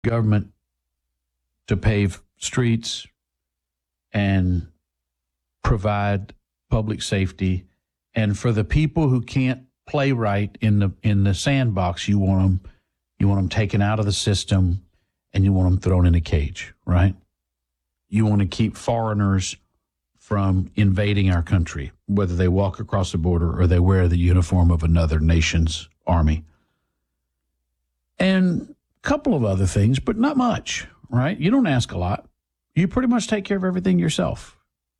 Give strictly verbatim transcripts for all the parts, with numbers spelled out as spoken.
government to pave streets and provide public safety. And for the people who can't play right in the in the sandbox, you want them you want them taken out of the system, and you want them thrown in a cage, right? You want to keep foreigners from invading our country, whether they walk across the border or they wear the uniform of another nation's army. And a couple of other things, but not much, right? You don't ask a lot. You pretty much take care of everything yourself.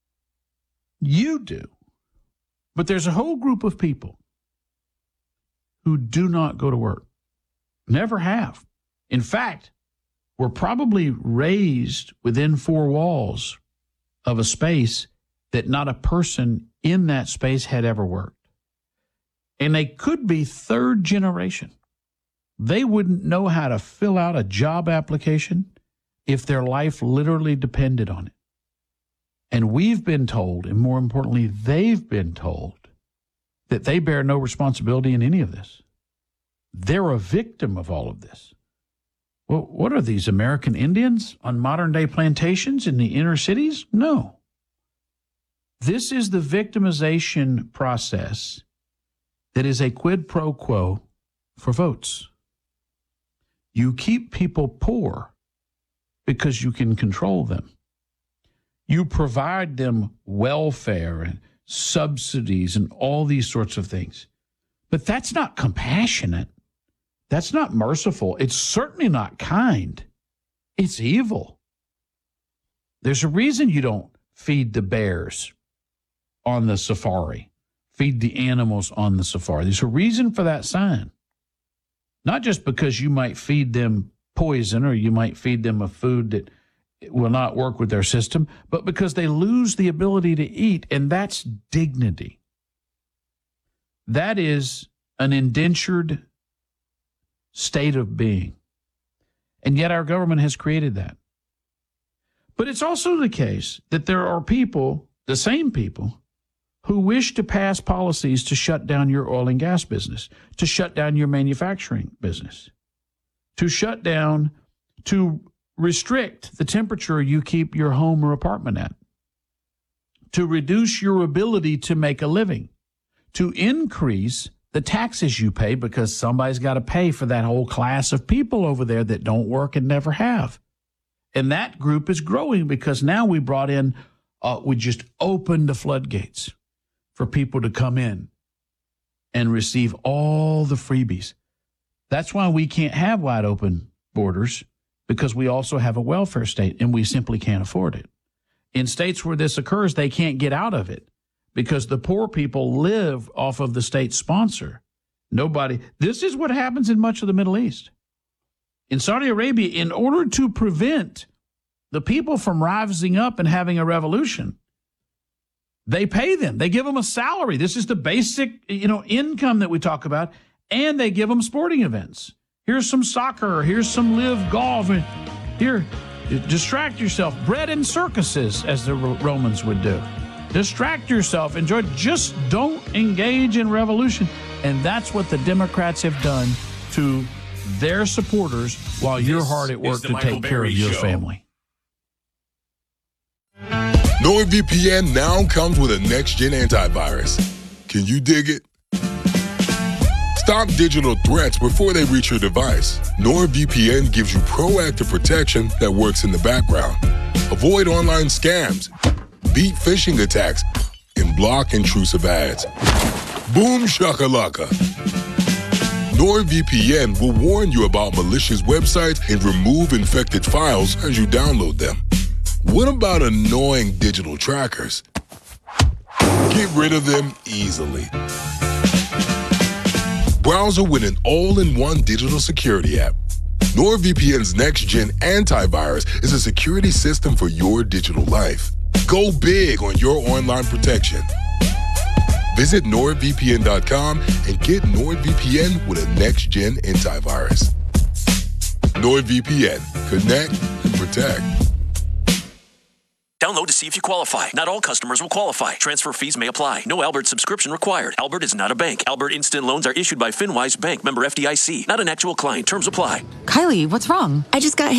You do. But there's a whole group of people who do not go to work, never have. In fact, were probably raised within four walls of a space that not a person in that space had ever worked. And they could be third generation. They wouldn't know how to fill out a job application if their life literally depended on it. And we've been told, and more importantly, they've been told, that they bear no responsibility in any of this. They're a victim of all of this. Well, what are these, American Indians on modern-day plantations in the inner cities? No. This is the victimization process that is a quid pro quo for votes. You keep people poor because you can control them. You provide them welfare and subsidies and all these sorts of things. But that's not compassionate. That's not merciful. It's certainly not kind. It's evil. There's a reason you don't feed the bears on the safari, feed the animals on the safari. There's a reason for that sign. Not just because you might feed them poison or you might feed them a food that will not work with their system, but because they lose the ability to eat, and that's dignity. That is an indentured state of being. And yet our government has created that. But it's also the case that there are people, the same people, who wish to pass policies to shut down your oil and gas business, to shut down your manufacturing business, to shut down, to restrict the temperature you keep your home or apartment at, to reduce your ability to make a living, to increase the taxes you pay because somebody's got to pay for that whole class of people over there that don't work and never have. And that group is growing because now we brought in, uh, we just opened the floodgates for people to come in and receive all the freebies. That's why we can't have wide open borders, because we also have a welfare state and we simply can't afford it. In states where this occurs, they can't get out of it because the poor people live off of the state sponsor. Nobody, this is what happens in much of the Middle East. In Saudi Arabia, in order to prevent the people from rising up and having a revolution, they pay them. They give them a salary. This is the basic, you know, income that we talk about, and they give them sporting events. Here's some soccer. Here's some live golf. Here, distract yourself. Bread and circuses, as the Romans would do. Distract yourself. Enjoy. Just don't engage in revolution. And that's what the Democrats have done to their supporters while this you're hard at work to Michael take Berry care of your show. Family. NordVPN now comes with a next-gen antivirus. Can you dig it? Stop digital threats before they reach your device. NordVPN gives you proactive protection that works in the background. Avoid online scams, beat phishing attacks, and block intrusive ads. Boom shakalaka. NordVPN will warn you about malicious websites and remove infected files as you download them. What about annoying digital trackers? Get rid of them easily. Browser with an all-in-one digital security app. NordVPN's next-gen antivirus is a security system for your digital life. Go big on your online protection. Visit nord V P N dot com and get NordVPN with a next-gen antivirus. NordVPN. Connect and protect. Download to see if you qualify. Not all customers will qualify. Transfer fees may apply. No Albert subscription required. Albert is not a bank. Albert Instant Loans are issued by FinWise Bank, member F D I C. Not an actual client. Terms apply. Kylie, what's wrong? I just got hit